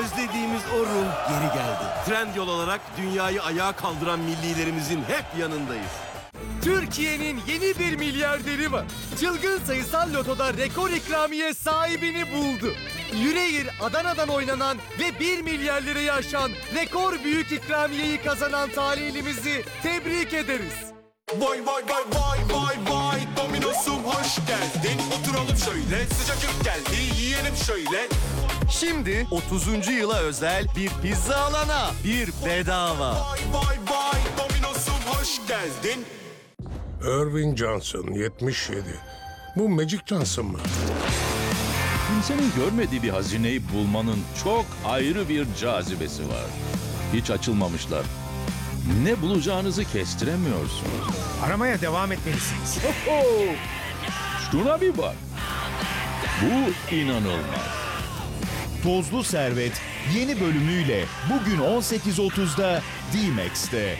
Özlediğimiz o ruh geri geldi. Trendyol olarak dünyayı ayağa kaldıran millilerimizin hep yanındayız. Türkiye'nin yeni bir milyarderi var. Çılgın sayısal lotoda rekor ikramiye sahibini buldu. Yüreğir Adana'dan oynanan ve 1 milyar lirayı aşan rekor büyük ikramiyeyi kazanan talihlimizi tebrik ederiz. Vay vay vay vay vay vay Domino'sum hoş geldin. Oturalım şöyle, sıcacık geldi, yiyelim şöyle. Şimdi 30. yıla özel bir pizza alana bir bedava. Vay vay vay Domino'sum hoş geldin. Irving Johnson 77. Bu Magic Johnson mı? Kimsenin görmediği bir hazineyi bulmanın çok ayrı bir cazibesi var. Hiç açılmamışlar. Ne bulacağınızı kestiremiyorsunuz. Aramaya devam etmelisiniz. Şuna bir bak. Bu inanılmaz. Tozlu Servet yeni bölümüyle bugün 18.30'da D-Max'te.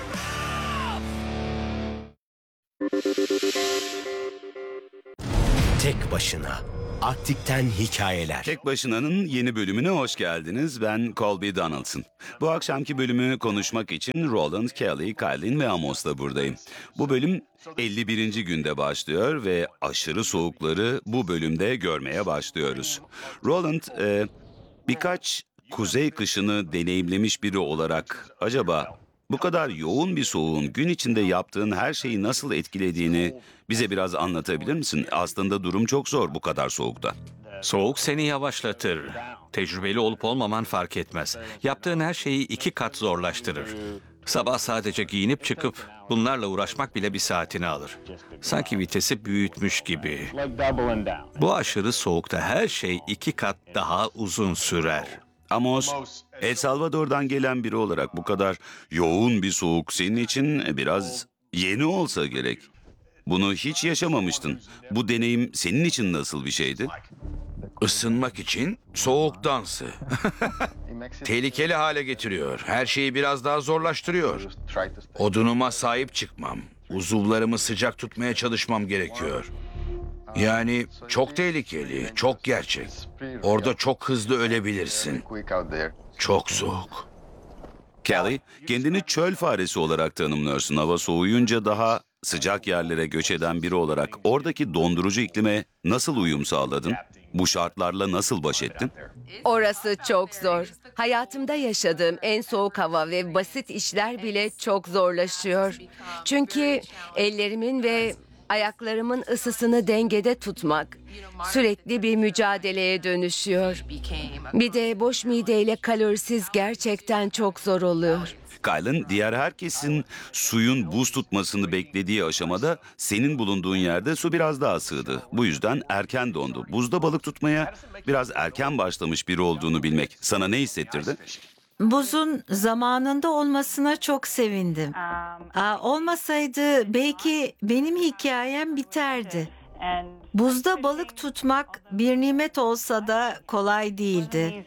Tek başına. Arktik'ten hikayeler. Tek Başına'nın yeni bölümüne hoş geldiniz. Ben Colby Donaldson. Bu akşamki bölümü konuşmak için Roland, Kelly, Kylie ve Amos'la buradayım. Bu bölüm 51. günde başlıyor ve aşırı soğukları bu bölümde görmeye başlıyoruz. Roland birkaç kuzey kışını deneyimlemiş biri olarak acaba bu kadar yoğun bir soğuğun gün içinde yaptığın her şeyi nasıl etkilediğini bize biraz anlatabilir misin? Aslında durum çok zor bu kadar soğukta. Soğuk seni yavaşlatır. Tecrübeli olup olmaman fark etmez. Yaptığın her şeyi 2 kat zorlaştırır. Sabah sadece giyinip çıkıp bunlarla uğraşmak bile bir saatini alır. Sanki vitesi büyütmüş gibi. Bu aşırı soğukta her şey 2 kat daha uzun sürer. Amos, El Salvador'dan gelen biri olarak bu kadar yoğun bir soğuk senin için biraz yeni olsa gerek. Bunu hiç yaşamamıştın. Bu deneyim senin için nasıl bir şeydi? Isınmak için soğuk dansı. Tehlikeli hale getiriyor. Her şeyi biraz daha zorlaştırıyor. Odunuma sahip çıkmam. Uzuvlarımı sıcak tutmaya çalışmam gerekiyor. Yani çok tehlikeli, çok gerçek. Orada çok hızlı ölebilirsin. Çok soğuk. Kelly, kendini çöl faresi olarak tanımlıyorsun. Hava soğuyunca daha sıcak yerlere göç eden biri olarak oradaki dondurucu iklime nasıl uyum sağladın? Bu şartlarla nasıl baş ettin? Orası çok zor. Hayatımda yaşadığım en soğuk hava ve basit işler bile çok zorlaşıyor. Çünkü ellerimin ve ayaklarımın ısısını dengede tutmak sürekli bir mücadeleye dönüşüyor. Bir de boş mideyle kalorisiz gerçekten çok zor oluyor. Kyle'ın diğer herkesin suyun buz tutmasını beklediği aşamada senin bulunduğun yerde su biraz daha sığdı. Bu yüzden erken dondu. Buzda balık tutmaya biraz erken başlamış biri olduğunu bilmek sana ne hissettirdi? Buzun zamanında olmasına çok sevindim. Olmasaydı belki benim hikayem biterdi. Buzda balık tutmak bir nimet olsa da kolay değildi.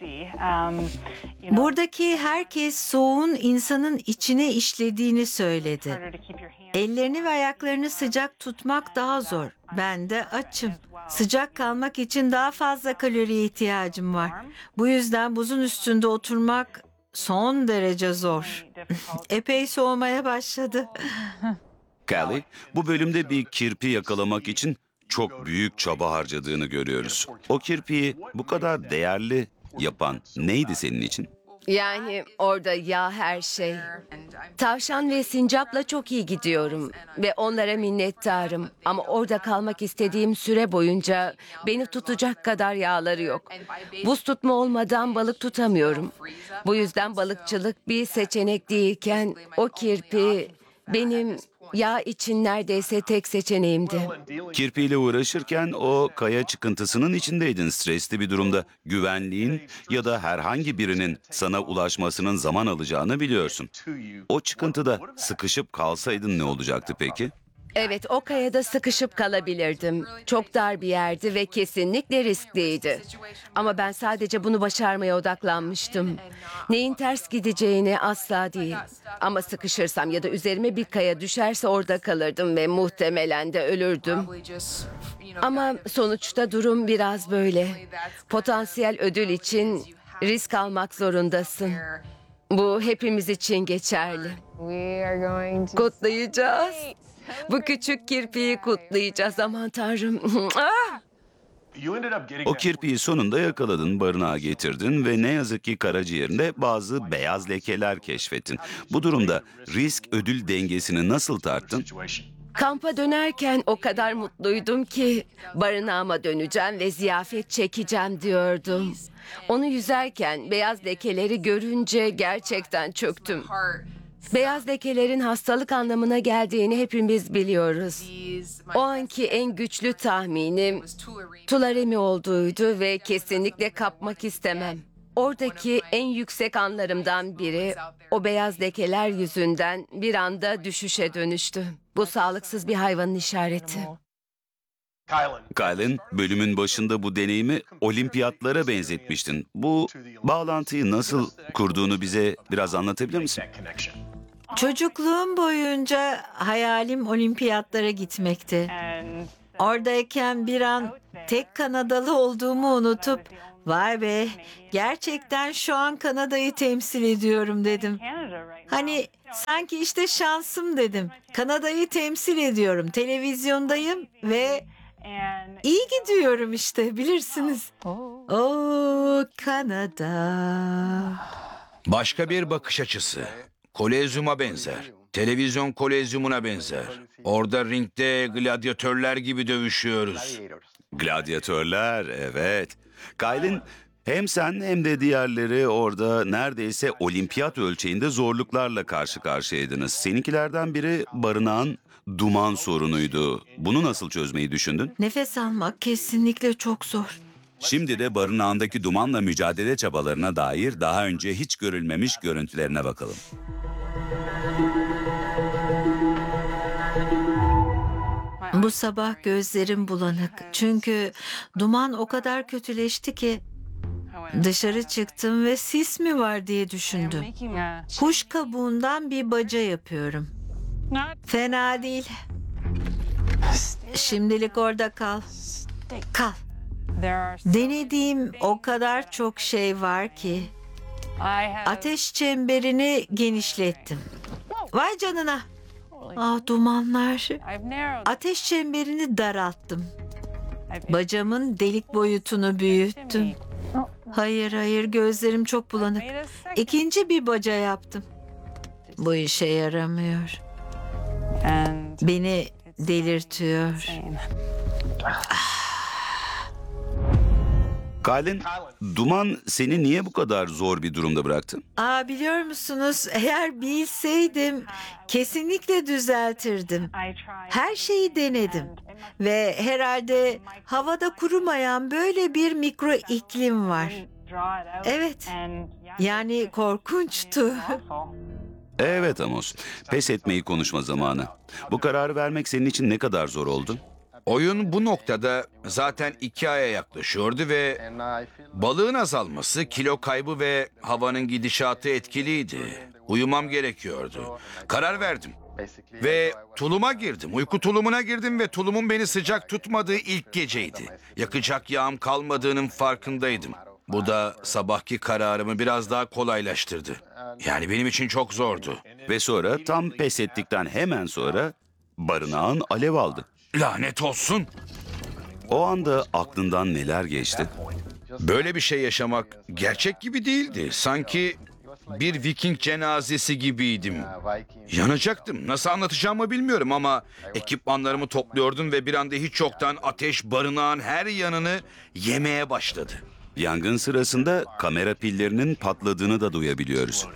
Buradaki herkes soğuğun insanın içine işlediğini söyledi. Ellerini ve ayaklarını sıcak tutmak daha zor. Ben de açım. Sıcak kalmak için daha fazla kaloriye ihtiyacım var. Bu yüzden buzun üstünde oturmak son derece zor. Epey soğumaya başladı. Kelly, bu bölümde bir kirpi yakalamak için çok büyük çaba harcadığını görüyoruz. O kirpiyi bu kadar değerli yapan neydi senin için? Yani orada yağ her şey. Tavşan ve sincapla çok iyi gidiyorum ve onlara minnettarım. Ama orada kalmak istediğim süre boyunca beni tutacak kadar yağları yok. Buz tutma olmadan balık tutamıyorum. Bu yüzden balıkçılık bir seçenek değilken o kirpi benim yağ için neredeyse tek seçeneğimdi. Kirpiyle uğraşırken o kaya çıkıntısının içindeydin. Stresli bir durumda güvenliğin ya da herhangi birinin sana ulaşmasının zaman alacağını biliyorsun. O çıkıntıda sıkışıp kalsaydın ne olacaktı peki? Evet, o kayada sıkışıp kalabilirdim. Çok dar bir yerdi ve kesinlikle riskliydi. Ama ben sadece bunu başarmaya odaklanmıştım. Neyin ters gideceğini asla değil. Ama sıkışırsam ya da üzerime bir kaya düşerse orada kalırdım ve muhtemelen de ölürdüm. Ama sonuçta durum biraz böyle. Potansiyel ödül için Risk almak zorundasın. Bu hepimiz için geçerli. Kutlayacağız. Bu küçük kirpiyi kutlayacağız, aman tanrım. Ah! O kirpiyi sonunda yakaladın, barınağa getirdin ve ne yazık ki karaciğerinde bazı beyaz lekeler keşfettin. Bu durumda risk-ödül dengesini nasıl tarttın? Kampa dönerken o kadar mutluydum ki barınağıma döneceğim ve ziyafet çekeceğim diyordum. Onu yüzerken beyaz lekeleri görünce gerçekten çöktüm. Beyaz lekelerin hastalık anlamına geldiğini hepimiz biliyoruz. O anki en güçlü tahminim tularemi olduğuydu ve kesinlikle kapmak istemem. Oradaki en yüksek anlarımdan biri o beyaz lekeler yüzünden bir anda düşüşe dönüştü. Bu sağlıksız bir hayvanın işareti. Kylan, bölümün başında bu deneyimi olimpiyatlara benzetmiştin. Bu bağlantıyı nasıl kurduğunu bize biraz anlatabilir misin? Çocukluğum boyunca hayalim olimpiyatlara gitmekti. Oradayken bir an tek Kanadalı olduğumu unutup vay be, gerçekten şu an Kanada'yı temsil ediyorum dedim. Hani sanki işte şansım dedim. Kanada'yı temsil ediyorum. Televizyondayım ve iyi gidiyorum işte, bilirsiniz. Oo, Kanada. Başka bir bakış açısı. Kolezyuma benzer. Televizyon kolezyumuna benzer. Orada ringde gladyatörler gibi dövüşüyoruz. Gladyatörler, evet. Kylan, hem sen hem de diğerleri orada neredeyse olimpiyat ölçeğinde zorluklarla karşı karşıyaydınız. Seninkilerden biri barınağın duman sorunuydu. Bunu nasıl çözmeyi düşündün? Nefes almak kesinlikle çok zor. Şimdi de barınağındaki dumanla mücadele çabalarına dair daha önce hiç görülmemiş görüntülerine bakalım. Bu sabah gözlerim bulanık. Çünkü duman o kadar kötüleşti ki dışarı çıktım ve sis mi var diye düşündüm. Kuş kabuğundan bir baca yapıyorum. Fena değil. Şimdilik orada kal. Kal. Denediğim o kadar çok şey var ki. Ateş çemberini genişlettim. Vay canına. Ah, dumanlar. Ateş çemberini daralttım. Bacamın delik boyutunu büyüttüm. Hayır, gözlerim çok bulanık. İkinci bir baca yaptım. Bu işe yaramıyor. Beni delirtiyor. Kylan, duman seni niye bu kadar zor bir durumda bıraktı? Biliyor musunuz, eğer bilseydim kesinlikle düzeltirdim. Her şeyi denedim ve herhalde havada kurumayan böyle bir mikro iklim var. Evet, yani korkunçtu. Evet Amos, pes etmeyi konuşma zamanı. Bu kararı vermek senin için ne kadar zor oldu? Oyun bu noktada zaten 2 aya yaklaşıyordu ve balığın azalması, kilo kaybı ve havanın gidişatı etkiliydi. Uyumam gerekiyordu. Karar verdim. Ve tuluma girdim. Uyku tulumuna girdim ve tulumun beni sıcak tutmadığı ilk geceydi. Yakacak yağım kalmadığının farkındaydım. Bu da sabahki kararımı biraz daha kolaylaştırdı. Yani benim için çok zordu. Ve sonra tam pes ettikten hemen sonra barınağın alev aldı. Lanet olsun. O anda aklından neler geçti? Böyle bir şey yaşamak gerçek gibi değildi. Sanki bir Viking cenazesi gibiydim. Yanacaktım. Nasıl anlatacağımı bilmiyorum ama ekipmanlarımı topluyordum ve bir anda hiç yoktan ateş barınağın her yanını yemeye başladı. Yangın sırasında kamera pillerinin patladığını da duyabiliyoruz.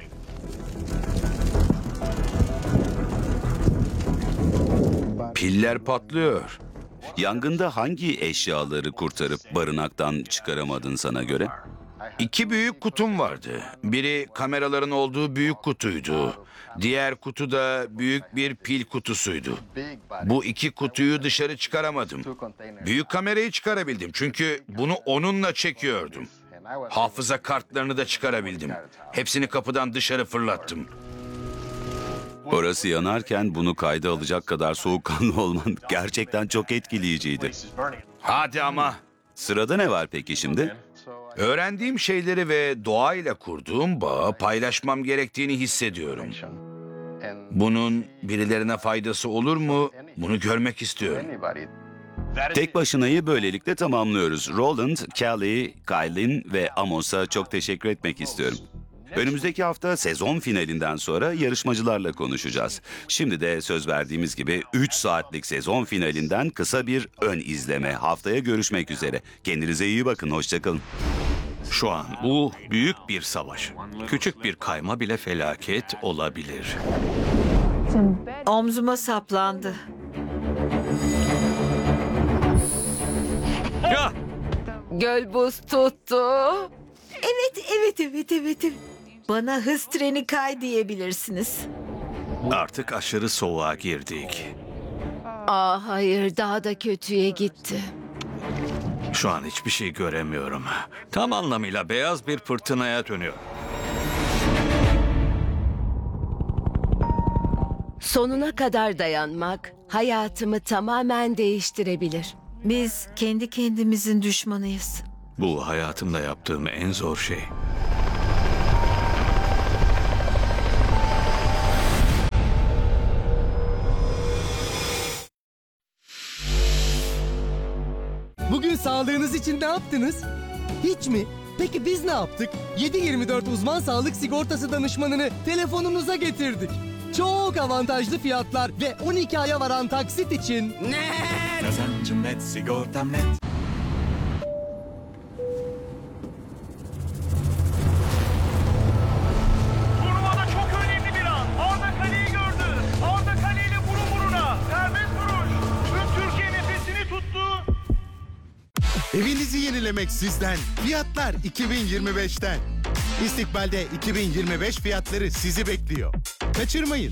Piller patlıyor. Yangında hangi eşyaları kurtarıp barınaktan çıkaramadın sana göre? 2 büyük kutum vardı. Biri kameraların olduğu büyük kutuydu. Diğer kutu da büyük bir pil kutusuydu. Bu 2 kutuyu dışarı çıkaramadım. Büyük kamerayı çıkarabildim çünkü bunu onunla çekiyordum. Hafıza kartlarını da çıkarabildim. Hepsini kapıdan dışarı fırlattım. Orası yanarken bunu kayda alacak kadar soğukkanlı olman gerçekten çok etkileyiciydi. Hadi ama. Sırada ne var peki şimdi? Öğrendiğim şeyleri ve doğayla kurduğum bağı paylaşmam gerektiğini hissediyorum. Bunun birilerine faydası olur mu? Bunu görmek istiyorum. Tek başınayı böylelikle tamamlıyoruz. Roland, Kelly, Kylie ve Amos'a çok teşekkür etmek istiyorum. Önümüzdeki hafta sezon finalinden sonra yarışmacılarla konuşacağız. Şimdi de söz verdiğimiz gibi 3 saatlik sezon finalinden kısa bir ön izleme. Haftaya görüşmek üzere. Kendinize iyi bakın, hoşçakalın. Şu an bu büyük bir savaş. Küçük bir kayma bile felaket olabilir. Omzuma saplandı. Ya! Göl buz tuttu. Evet. Bana hız treni kay diyebilirsiniz. Artık aşırı soğuğa girdik. Hayır, daha da kötüye gitti. Şu an hiçbir şey göremiyorum. Tam anlamıyla beyaz bir fırtınaya dönüyor. Sonuna kadar dayanmak hayatımı tamamen değiştirebilir. Biz kendi kendimizin düşmanıyız. Bu hayatımda yaptığım en zor şey. Bugün sağlığınız için ne yaptınız? Hiç mi? Peki biz ne yaptık? 7/24 uzman sağlık sigortası danışmanını telefonunuza getirdik. Çok avantajlı fiyatlar ve 12 aya varan taksit için... Kazancım net, sigortam net. Turnuvada çok önemli bir an. Arda kaleyi gördü. Arda kaleyle burun buruna. Serbest vuruş. Tüm Türkiye nefesini tuttu. Evinizi yenilemek sizden. Fiyatlar 2025'ten. İstikbal'de 2025 fiyatları sizi bekliyor. Kaçırmayın.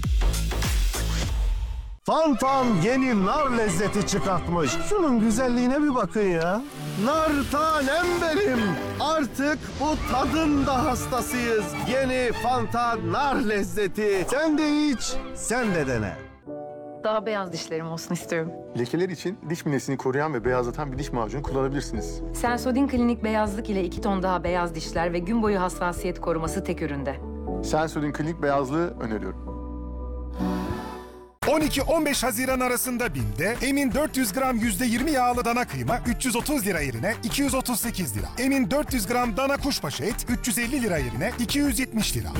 Fantan yeni nar lezzeti çıkartmış. Şunun güzelliğine bir bakın ya. Nar tanem benim. Artık bu tadın da hastasıyız. Yeni Fantan nar lezzeti. Sen de iç, sen de dene. Daha beyaz dişlerim olsun istiyorum. Lekeler için diş minesini koruyan ve beyazlatan bir diş macunu kullanabilirsiniz. Sensodyne Klinik beyazlık ile 2 ton daha beyaz dişler ve gün boyu hassasiyet koruması tek üründe. Sensodyne Klinik beyazlığı öneriyorum. 12-15 Haziran arasında BİM'de Emin 400 gram %20 yağlı dana kıyma 330 lira yerine 238 lira. Emin 400 gram dana kuşbaşı et 350 lira yerine 270 lira.